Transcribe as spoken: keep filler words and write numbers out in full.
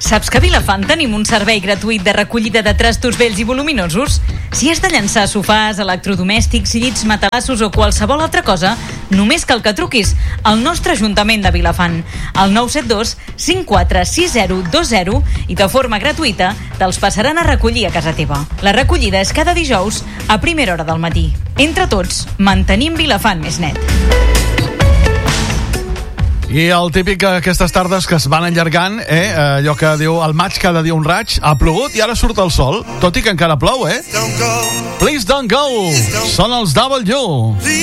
Saps que a Vilafant tenim un servei gratuït de recollida de trastos vells i voluminosos? Si has de llançar sofàs, electrodomèstics, llits, matalassos o qualsevol altra cosa, només cal que truquis al nostre Ajuntament de Vilafant, al nou set dos cinc quatre sis zero dos zero, i de forma gratuïta te'ls passaran a recollir a casa teva. La recollida és cada dijous a primera hora del matí. Entre tots, mantenim Vilafant més net. I el típic aquestes tardes que es van allargant, eh? Allò que diu el maig cada dia un raig, ha plogut i ara surt el sol, tot i que encara plou, eh? Please don't go. Són els W.